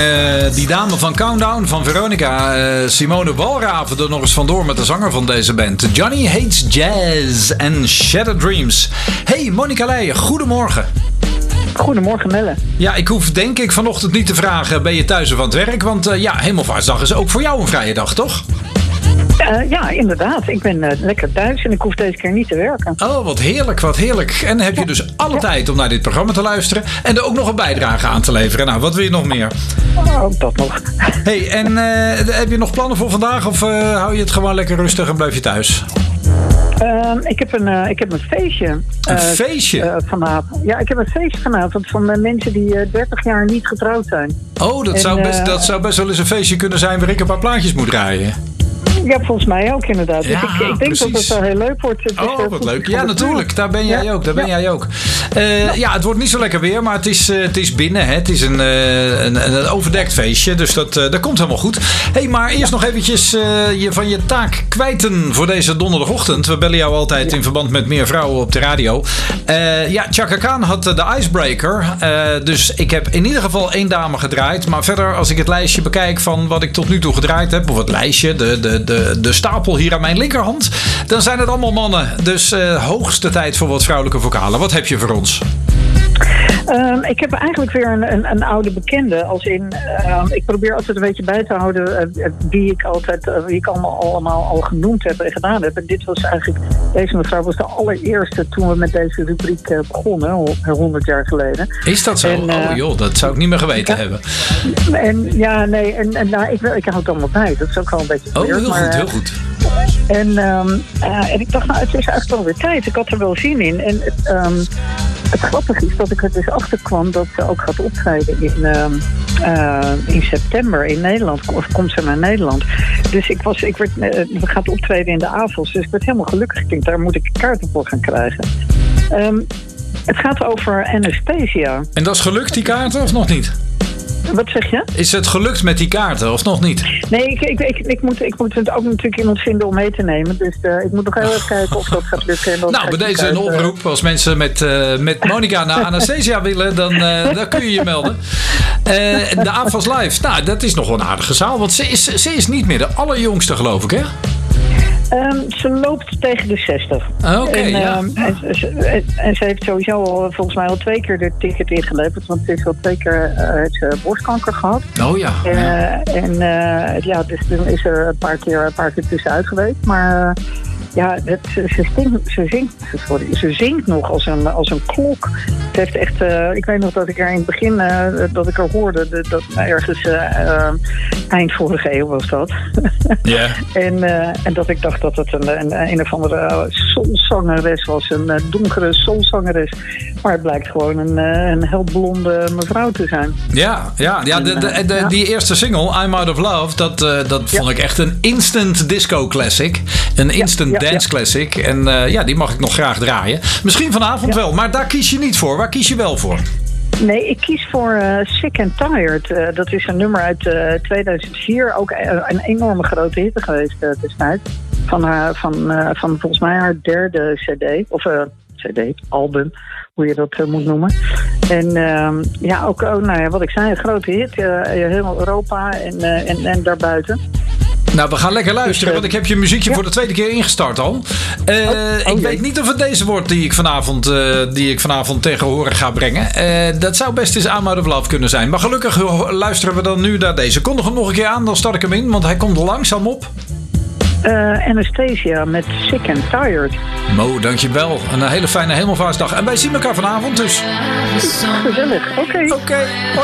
Die dame van Countdown, van Veronica, Simone Walraven, er nog eens vandoor met de zanger van deze band. Johnny Hates Jazz en Shattered Dreams. Hey, Monica Leijen, goedemorgen. Goedemorgen, Melle. Ja, ik hoef denk ik vanochtend niet te vragen, ben je thuis of aan het werk? Want Hemelvaartsdag is ook voor jou een vrije dag, toch? Ja, inderdaad. Ik ben lekker thuis en ik hoef deze keer niet te werken. Oh, wat heerlijk, wat heerlijk. En dan heb je dus alle tijd om naar dit programma te luisteren en er ook nog een bijdrage aan te leveren. Nou, wat wil je nog meer? Ook dat nog. Hey, en heb je nog plannen voor vandaag of hou je het gewoon lekker rustig en blijf je thuis? Ik heb een feestje. Een feestje? Vanavond. Ja, ik heb een feestje vanavond van mensen die 30 jaar niet getrouwd zijn. Oh, dat zou best wel eens een feestje kunnen zijn waar ik een paar plaatjes moet draaien. Ja, volgens mij ook inderdaad. Ja, dus ik denk dat het wel heel leuk wordt. Het is wat leuk. Ja, natuurlijk. Daar ben jij ook. Jij ook. Het wordt niet zo lekker weer, maar het is binnen. Hè. Het is een overdekt feestje, dus dat komt helemaal goed. Hey, maar eerst nog eventjes je van je taak kwijten voor deze donderdagochtend. We bellen jou altijd in verband met meer vrouwen op de radio. Chaka Khan had de Icebreaker. Dus ik heb in ieder geval 1 dame gedraaid. Maar verder, als ik het lijstje bekijk van wat ik tot nu toe gedraaid heb, of het lijstje, de stapel hier aan mijn linkerhand, dan zijn het allemaal mannen. Dus hoogste tijd voor wat vrouwelijke vocalen. Wat heb je voor ons? Ik heb eigenlijk weer een oude bekende. Als in, ik probeer altijd een beetje bij te houden wie ik allemaal al genoemd heb en gedaan heb. En dit was eigenlijk, deze mevrouw was de allereerste toen we met deze rubriek begonnen, 100 jaar geleden. Is dat zo? Dat zou ik niet meer geweten hebben. Ik hou het allemaal bij. Dat is ook wel een beetje weird, heel goed. En ik dacht, het is eigenlijk wel weer tijd. Ik had er wel zin in. En het grappige is dat ik er dus achter kwam dat ze ook gaat optreden in september in Nederland. Of komt ze naar Nederland. Dus we gaan optreden in de avonds. Dus ik werd helemaal gelukkig. Ik denk, daar moet ik kaarten voor gaan krijgen. Het gaat over Anastasia. En dat is gelukt, die kaarten, of nog niet? Wat zeg je? Is het gelukt met die kaarten, of nog niet? Nee, ik moet het ook natuurlijk iemand vinden om mee te nemen. Dus ik moet nog heel even kijken of dat gaat lukken. Nou, bij deze een oproep. Als mensen met Monica naar Anastasia willen, dan kun je je melden. De AFAS Live, nou, dat is nog wel een aardige zaal. Want ze is niet meer de allerjongste, geloof ik, hè? Ze loopt tegen de 60. Oké, en ze heeft sowieso volgens mij al 2 keer de ticket ingeleverd. Want ze heeft al 2 keer borstkanker gehad. Oh ja. Dus toen is er een paar keer tussenuit geweest. Maar ze zingt nog als een klok. Het heeft echt, ik weet nog dat ik er in het begin dat ik er hoorde dat ergens eind vorige eeuw was dat. Ja. En dat ik dacht dat het een of andere soulzangeres was, een donkere soulzangeres. Maar het blijkt gewoon een heel blonde mevrouw te zijn. Die eerste single, I'm Out of Love, dat vond ik echt een instant disco classic. Een instant dance classic. En die mag ik nog graag draaien. Misschien vanavond wel, maar daar kies je niet voor. Waar kies je wel voor? Nee, ik kies voor Sick and Tired. Dat is een nummer uit 2004. Ook een enorme grote hitte geweest destijds. Van volgens mij haar 3e cd. Of album, hoe je dat moet noemen. En wat ik zei, een grote hit. Heel Europa en daarbuiten. Nou, we gaan lekker luisteren, want ik heb je muziekje voor de 2e keer ingestart al. Ik weet niet of het deze wordt die ik vanavond tegen horen ga brengen. Dat zou best eens I'm Out of Love kunnen zijn. Maar gelukkig luisteren we dan nu naar deze. Kondig hem nog een keer aan, dan start ik hem in, want hij komt langzaam op. Anastasia met Sick and Tired. Mo, dankjewel. Een hele fijne Hemelvaartsdag. En wij zien elkaar vanavond dus. Gezellig, oké.